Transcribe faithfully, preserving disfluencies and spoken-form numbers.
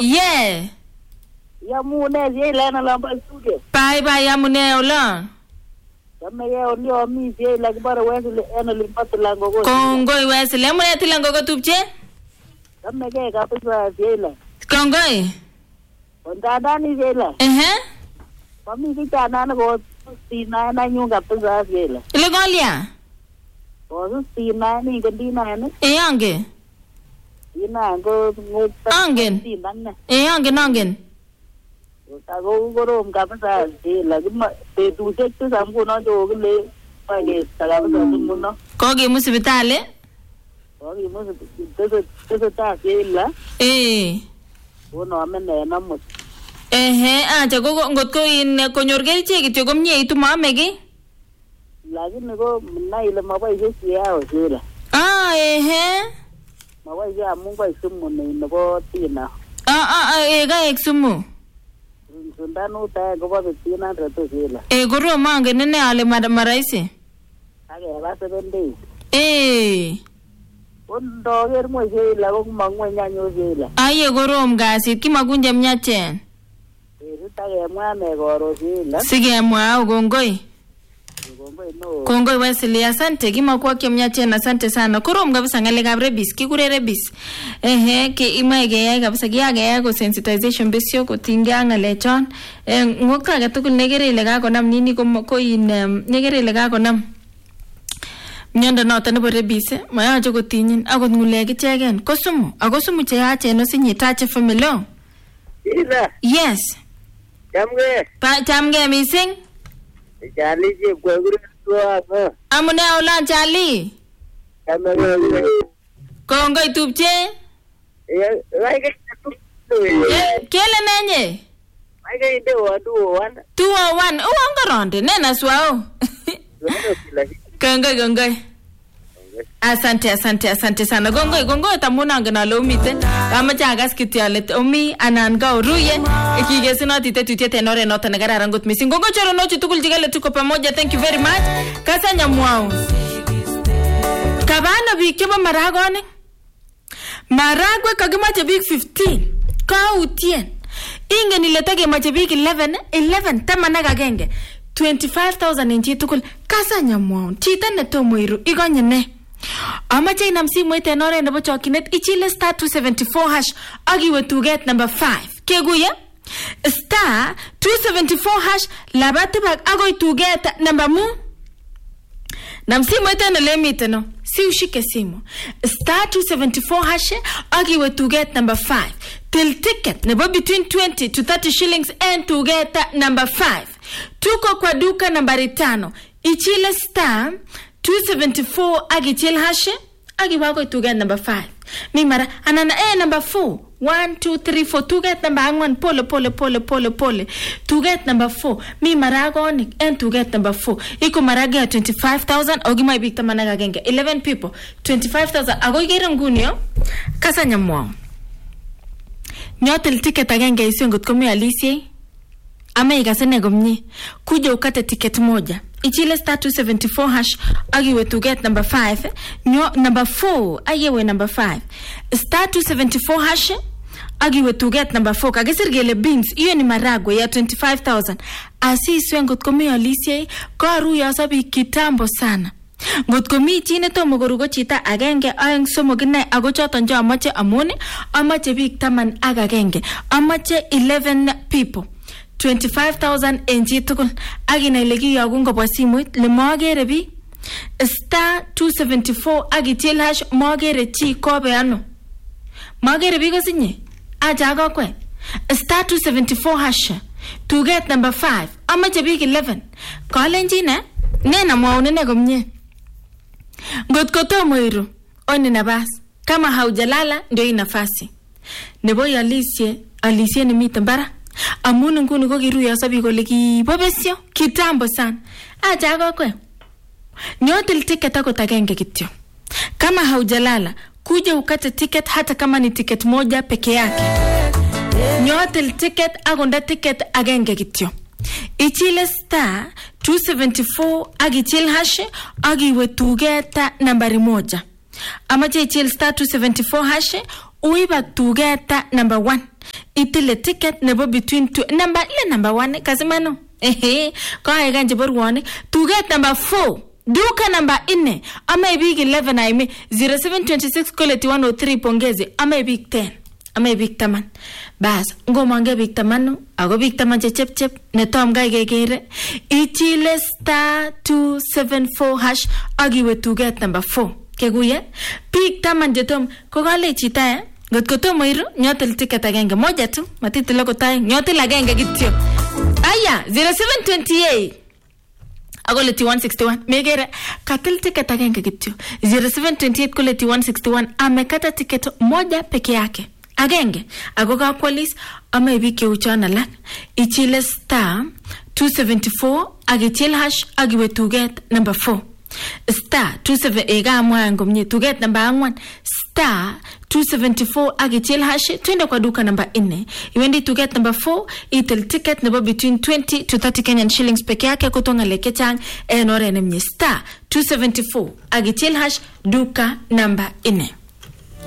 Yeah. Yamune zela na lamba studio. Bye bye yamune ola. Kama yeye ndio mimi zela kibara wewe ena limpata lango go. Kongoi Wesley, mune tilango go tupche? Kama yeye kapisa zela. Kongoi. Ondada ni zela. Eh? Mami kijana na go sina na nyunga pesa zela. Ile golia? Go sina ni gandina na. Eh ange. Ina go ngota. Angen. Eh angen angen. Tago goro mkapasa zela kima petu sektu sampu na jo kile page tagapa sa tumuno. Kogi mo sibitali? Kogi mo tese tese ta zela. Eh. Uno amene na mo. Eh ah jago ngot ko in konyor gelche kityo komye itu mamegi. Lakini ko na ile mabaishe siya zela. Ah eh. Mabaishe amungu isumu ni nebo tina. Ah ah eh ga eksumu. Sundano ta go ba tina reto zela. Eh goro mange nene ale maraisi. Age ba seven days. Eh. Undo ger mo zela ko mangwe nyanyo zela. Aye goro mgasi kimakunje mnyachen. Eh tage mwane goro zela. Sige mwa gongoi. Kongoi Wesley, asante kimakuwa kimnyachen, asante sana. Kurom kabisa ngale kab rebis, kikure rebis. Ehe, ke imaige yai kabisa kiage yai ko sensitization besio ko tinga ngale chon. Eh ngokta ga tukul negere ile ga konam nini ko ko in negere ile ga konam. Mnyanda noto nebo rebis, mayache ko tinyin akot ngule kichegen. Kosumu, akosumu che yache no sinyi tache family. Ila. Yes. Jamge. Pa jamge missing. Charlie je kweguru tuwa. Amune ola Charlie. Kamera. Kongoi tupche. Eh, like Kele nenye. Like inde wa two oh one. two oh one. Oh angaronde nena swao. Kongoi kongoi. Asante asante asante sana. Gongoi gongoi tamuna ngana lo mite. Amacha agas kitialet omi anan ga oruye. Ikigesi tite tutete nore nota nagara ngot missing. Gongoi choro nochi tukul jigale tuko pamoja. Thank you very much. Kasanya mwao. Kabana bik chebo maragone. Maragwe kagimache bik fifteen. Ka utien. Inge niletege mache bik eleven, eleven tamana gagenge. twenty-five thousand inchi tukul. Kasanya mwao. Chita netomo iru. Igonye ne. Amache inam simoit en oret nebo chokinet ichile star two seventy-four hash agiwe tuget number five. Keguye star two seventy-four hash labati bag agoi tuget number mu. Nam simoit en lemite no. Si ushike simo. Star two seventy-four hash agiwe tuget number five. Till ticket nebo between twenty to thirty shillings and tuget number five. Tuko kwa duka nambari tano. Ichile star two seventy-four agichil hash agi wako to get number five. Mi mara anana eh number four. one two three four to get number one pole pole pole pole pole to get number four. Mi mara agonik and to get number four. Iko mara ge twenty-five thousand ogi mai big tamana genge eleven people twenty-five thousand ago gere ngunyo kasanya mwa. Nyotel ticket agenge isio ngot komi alisie. Ama ikasene gomnyi kuja ukate ticket moja. Ichile star two seventy-four hash agiwe to get number five. Nyo number four agiwe number five. Star two seventy-four hash agiwe to get number four. Kagesirgele beans iyo ni maragwe ya twenty-five thousand. Asi iswe ngot komi alisie karu ya sabi kitambo sana. Ngot komi chine tomo korugo chita agenge aeng somok ine ago choton jo amache amone amache bik taman agagenge amache eleven people twenty-five thousand enji tukul agina ilegi yagungo bwa simoit le magere bi star two seventy-four agichil hash magere chi kobe ano magere bi gosinye aja go kwe star two seventy-four hash to get number five amache bik eleven kalenji ne nena mwaone ne gomnye ngot kotomo iru oni nabas kama haujalala ndio ina nafasi nebo yalisie alisie ni mitambara amuni nguni ko kiruya sabi kole ki bobesio kitambo sana acha gokwe nyotel ticket ako tagenge kityo kama haujalala kuja ukate ticket hata kama ni ticket moja peke yake nyotel ticket agonda ticket agenge kityo ichile star two seventy-four agichil hash agiwe tugeta nambari moja amache ichil star two seventy-four hash uiba tugeta number one itile ticket nebo between two number ile number one kasimano ehe kwa ganje borwone tuget number four duka number four ama ibig eleven aime zero seven two six quality one oh three pongezi ama ibig ten ama ibig taman bas ngomange big tamanu ago big taman chep chep netom gai gegere ichile star two seven four hash agiwe tuget number four keguye big taman jetom ko gale chita eh got ko tomo iru nyotel ticket agenge moja tu matiti loko tay nyotel agenge kityo aya zero seven two eight agoleti one sixty-one megere katil ticket agenge kityo zero seven two eight koleti one sixty-one amekata ticket moja peke yake agenge agoga kwalis ama ibike uchana lak ichile star two seventy-four agichil hash agiwe tuget number four star two seven ega mwango mnye tuget number one star two seventy-four agichil hash twende kwa duka number four iwendi tuget number four itil ticket nebo between twenty to thirty Kenyan shillings peke yake kutonga lekechang enore nemnye star two seventy-four agichil hash duka number four